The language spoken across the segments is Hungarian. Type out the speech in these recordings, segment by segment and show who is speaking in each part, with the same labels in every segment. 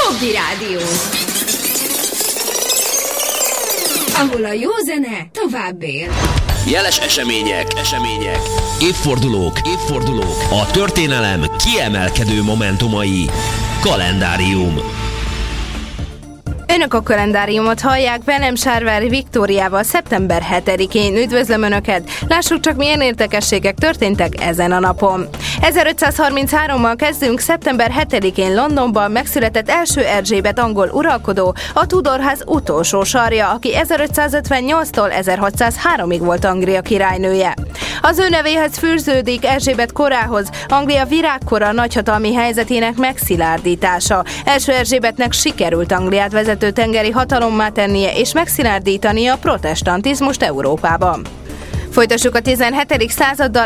Speaker 1: Hobby Rádió, ahol a jó zene tovább él.
Speaker 2: Jeles események, évfordulók, a történelem kiemelkedő momentumai. Kalendárium.
Speaker 3: Önök a kalendáriumot hallják, velem Sárvári Viktóriával szeptember 7-én. Üdvözlöm Önöket! Lássuk csak, milyen érdekességek történtek ezen a napon. 1533-mal kezdünk. Szeptember 7-én Londonban megszületett első Erzsébet angol uralkodó, a Tudorház utolsó sarja, aki 1558-tól 1603-ig volt Anglia királynője. Az ő nevéhez fűződik Erzsébet korához Anglia virágkora nagyhatalmi helyzetének megszilárdítása. Első Erzsébetnek sikerült Angliát vezető tengeri hatalommá tennie és megszilárdítania a protestantizmust Európában. Folytassuk a 17. századdal.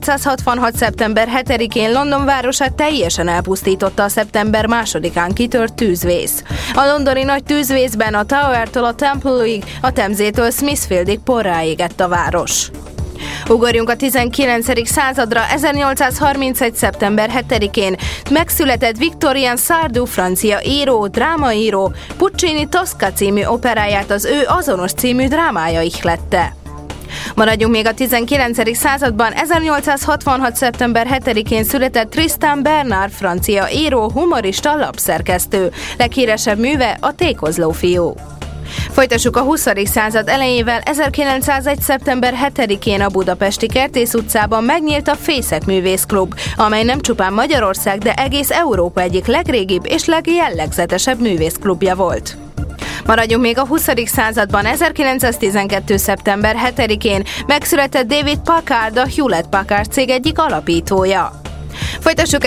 Speaker 3: 1666. szeptember 7-én London városát teljesen elpusztította a szeptember 2-án kitört tűzvész. A londoni nagy tűzvészben a Tower-től a Temple-ig, a Themsétől Smithfieldig porrá égett a város. Ugorjunk a 19. századra. 1831. szeptember 7-én megszületett Victorien Sardou, francia író, drámaíró. Puccini Tosca című operáját az ő azonos című drámája ihlette. Maradjunk még a 19. században. 1866. szeptember 7-én született Tristan Bernard, francia író, humorista, lapszerkesztő. Leghíresebb műve a Tékozló fiú. Folytassuk a 20. század elejével. 1901. szeptember 7-én a budapesti Kertész utcában megnyílt a Fészek Művészklub, amely nem csupán Magyarország, de egész Európa egyik legrégibb és legjellegzetesebb művészklubja volt. Maradjunk még a 20. században. 1912. szeptember 7-én megszületett David Packard, a Hewlett-Packard cég egyik alapítója. Folytassuk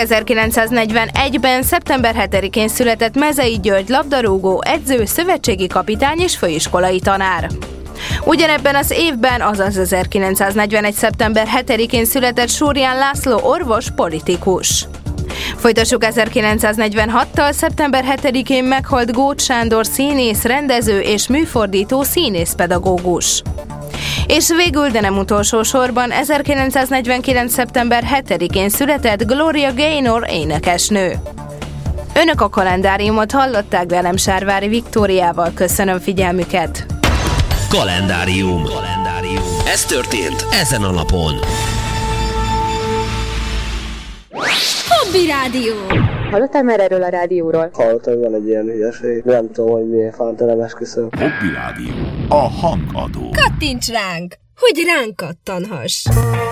Speaker 3: 1941-ben. szeptember 7-én született Mezei György, labdarúgó, edző, szövetségi kapitány és főiskolai tanár. Ugyanebben az évben, azaz 1941. szeptember 7-én született Súrján László, orvos, politikus. Folytassuk 1946-tal. szeptember 7-én meghalt Góth Sándor, színész, rendező és műfordító, színészpedagógus. És végül, de nem utolsó sorban, 1949. szeptember 7-én született Gloria Gaynor, énekesnő. Önök a kalendáriumot hallották, velem Sárvári Viktóriával. Köszönöm figyelmüket!
Speaker 2: Kalendárium. Ez történt ezen a napon.
Speaker 1: Hobby Rádió.
Speaker 4: Hallottál már erről a rádióról?
Speaker 5: Hallottam, hogy van egy ilyen hülyeség. Nem tudom, hogy miért fántelem esküszöm.
Speaker 6: Hobby Rádió. A hangadó.
Speaker 1: Kattints ránk, hogy ránk kattanhass!